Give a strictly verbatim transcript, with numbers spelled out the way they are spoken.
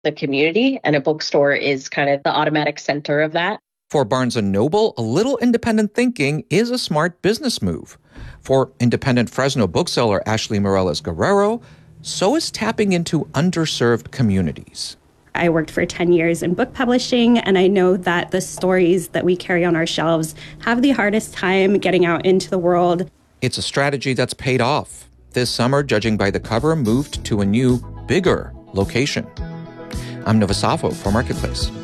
the community, and a bookstore is kind of the automatic center of that. For Barnes and Noble, a little independent thinking is a smart business move. For independent Fresno bookseller Ashley Morales Guerrero, so is tapping into underserved communities. I worked for ten years in book publishing, and I know that the stories that we carry on our shelves have the hardest time getting out into the world. It's a strategy that's paid off. This summer, Judging by the Cover moved to a new, bigger location. I'm Nova Safo for Marketplace.